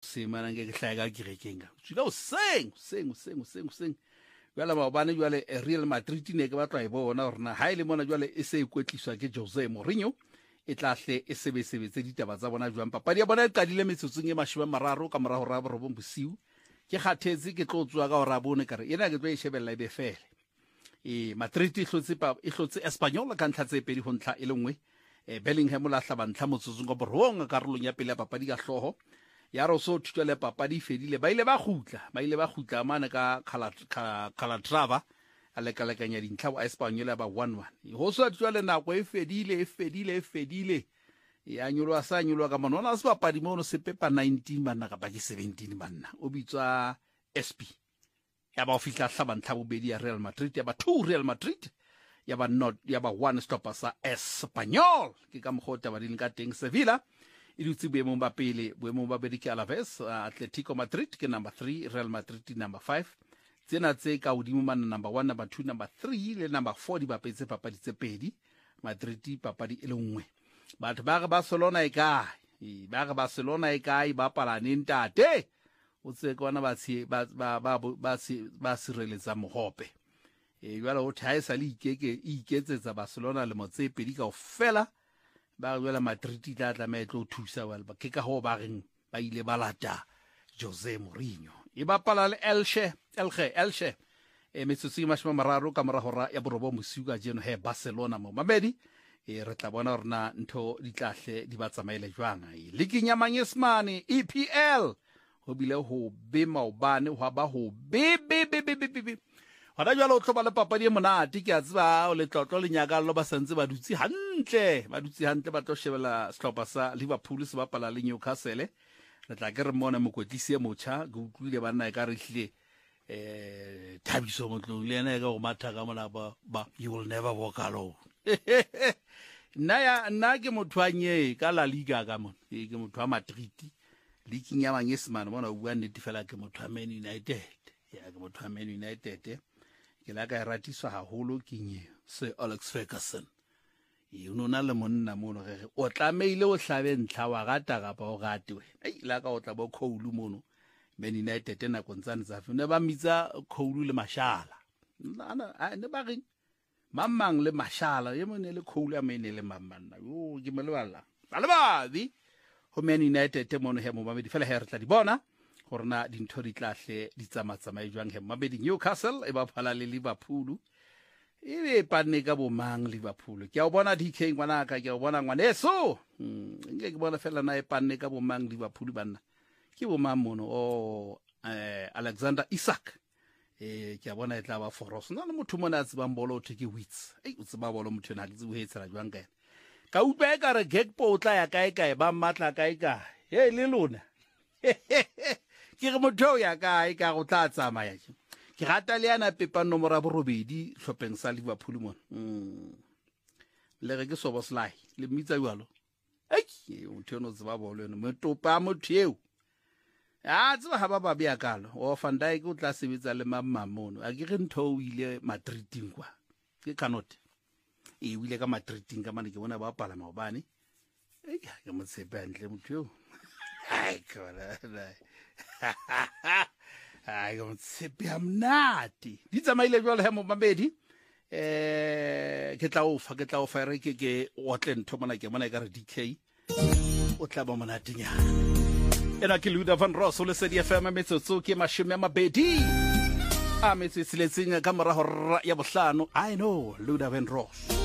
semana ke hlaya ka kerekeng tswile o seng jwale maobane jwale Real Madrid ne ke batla e bona rena ha ile mona jwale e se ikwetliswa ke Jose Mourinho e tlahle e sebetse ditaba tsa bona jwang papadi ya bona e qadile metsotsong e 30 ka morago ra borobong bosiu ke kgathetse ke tlotswa ka ora bone kare ena ke tlo e shebella be fele Madrid e hlotse Espanyol ka ntlha tse pedi ho ntlha e lengwe Bellingham la hlaba ntlha motsotsong go borong ka karolong ya pele ya papadi ka hloho ya roso thutjale papadi fedile ba ile ba khutla mane ka Calatrava a lekalekanya dintlha wa Espanyol ba 1-1 ho so thutjale nako e fedile ya nyolwa sa nyolwa ka monona se papadi mono se pepa 19 manna ka ba ke 17 manna o bitswa SP ya ba ofihla hlaba ntlha bobedi ya Real Madrid ya ba 2 Real Madrid ya ba 1 stopper sa Espanyol ke ka mogota ba ding ka teng Sevilla e dutse boemong ba pele boemong ba bedi ke Alaves Atletico Madrid ke number 3 Real Madrid number 5 tsena tse ka hodimo mana number 1 number 2 number 3 le number 4 di bapetse papadi tse pedi Madrid papadi e lengwe batho ba re Barcelona e kae ba palane ntate o tse kwana ba sireletsa mohope jwale o thaisa le iketsetsa Barcelona le motse pedi ka ofela ba jwale Madrid tla metlo thusa wala ba ke ka ho ba reng ba ile ba lata Jose Mourinho e bapala le Elche metsotso e 30 ka morago ya borobo mosiu ka jeno he Barcelona mo mabedi re tla bona rena ntho di tlahle di ba tsamaile jwang Ligue ya Manyesemane EPL ho bile ho be maobane ho ba ho be hona jwale o tloba le papadi e monate ke a tseba o le tlotlo le nyaka lo ba santse ba dutse hantle ba tlo shebela sehlopha sa Liverpool se bapala le Newcastle re tla ke re mona mokwetlisi e motjha go utlwile banna e ka re hlile Thabiso Motlong le ena e ka go matha ka mona ba you will never walk alone nna ke motho a nye ka La Liga ka mona ke motho a Madrid Ligue ya Manyesemane mona o bua nnete fela ke motho a Man United ke la ka ratiswa haholo ke nye Sir Alex Ferguson o nona le monna mono ge o tlameile o hlabe ntlha wa gata kapa o gate we la ka o tla bo Koulu mono Man United na kontsane tsa fe ne ba mitsa Koulu le Mashala ne ba reng mamang le Mashala ye mone le Koulu ya mene le mamana yo ke melebala ba le babi ho Man United mono he mo ba di fela he re tla di bona gorna dintho di tlahle di tsamatsamae jwang he mabedi Newcastle e ba phala le Liverpool e be panne ka bomang Liverpool ke a bona DK ngwana ka ke a bona ngwaneso ke bona fela na e panne ka bomang Liverpool banna ke bomang mono Alexander Isak ke a bona e tla ba foros na le motho mona a tsebang bolo o theke wits o tseba bolo motho na ke tse o hetsela jwang ka ka utlwa ka re Gakpo o tla ya kae ba matla kae le lona ke re motho ya kae ka go tla tsamaya ke rata le yana pepa nomoro ya borobedi hlopeng sa Liverpool mona le re ke Soboslai le mitsa jwalo motho no tseba bolo no motopa motho eo tseba ha ba bia kalo o Van Dijk o tla sebetsa le mono a ke re ntho o ile Madriding kwa ke cannot o ile ka Madriding ka mane ke bona ba pala maobane ke mo tsepa ntle motho eo go mtshepe ya mnati di tsamaile jwale he mo mabedi ke tla o fa re ke otle ntho mona ke mona ka re DK o tla ba monatinyana ena ke Luda van Ross le Sedi FM metsotso ke 20 a metsi siletseng ka morago ya bohlano I know Luda van Ross